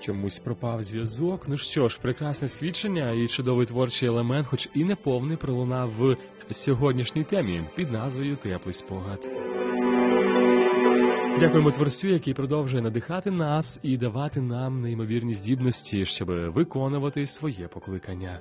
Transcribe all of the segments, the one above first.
чомусь пропав зв'язок. Ну що ж, прекрасне свідчення і чудовий творчий елемент, хоч і неповний, пролунав в сьогоднішній темі під назвою «Теплий спогад». Дякуємо Творцю, який продовжує надихати нас і давати нам неймовірні здібності, щоб виконувати своє покликання.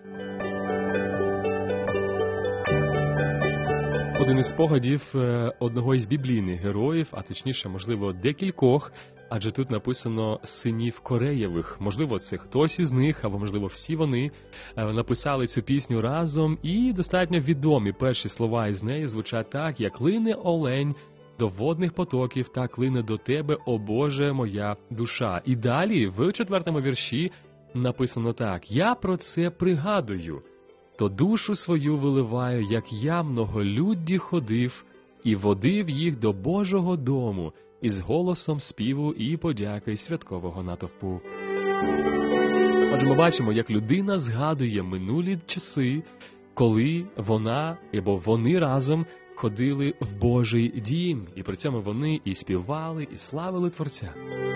Один із спогадів одного із біблійних героїв, а точніше, можливо, декількох, адже тут написано «синів Кореєвих». Можливо, це хтось із них, або, можливо, всі вони написали цю пісню разом, і достатньо відомі перші слова із неї звучать так, як «Лине олень до водних потоків, так лине до тебе, о Боже, моя душа». І далі, в 4-му вірші, написано так: «Я про це пригадую, то душу свою виливаю, як я многолюдді ходив і водив їх до Божого дому із голосом співу і подяки святкового натовпу». Отже, ми бачимо, як людина згадує минулі часи, коли вона або вони разом ходили в Божий дім, і при цьому вони і співали, і славили Творця.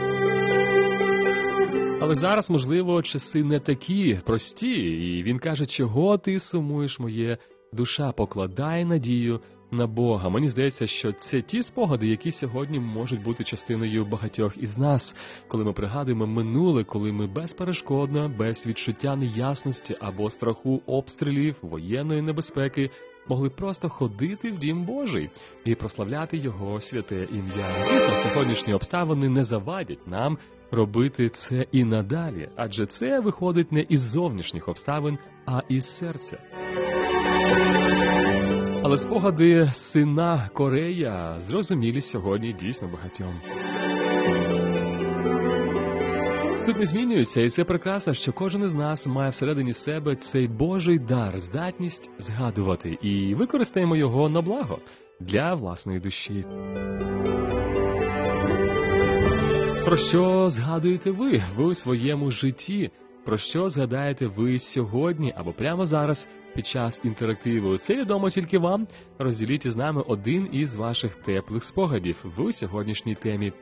Але зараз, можливо, часи не такі прості, і він каже: «Чого ти сумуєш, моє душа, покладай надію на Бога». Мені здається, що це ті спогади, які сьогодні можуть бути частиною багатьох із нас, коли ми пригадуємо минуле, коли ми безперешкодно, без відчуття неясності або страху обстрілів, воєнної небезпеки, могли просто ходити в Дім Божий і прославляти Його святе ім'я. Звісно, сьогоднішні обставини не завадять нам робити це і надалі, адже це виходить не із зовнішніх обставин, а із серця. Але спогади сина Корея зрозумілі сьогодні дійсно багатьом. Суть не змінюється, і це прекрасно, що кожен із нас має всередині себе цей Божий дар, здатність згадувати, і використаємо його на благо для власної душі. Про що згадуєте ви у своєму житті? Про що згадаєте ви сьогодні або прямо зараз під час інтерактиву? Це відомо тільки вам. Розділіть із нами один із ваших теплих спогадів в сьогоднішній темі.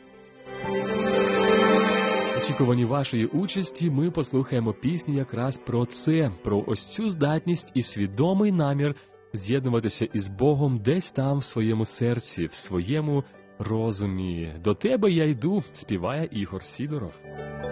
Очікувані вашої участі ми послухаємо пісню якраз про це, про ось цю здатність і свідомий намір з'єднуватися із Богом десь там в своєму серці, в своєму розумі. «До тебе я йду», співає Ігор Сідоров.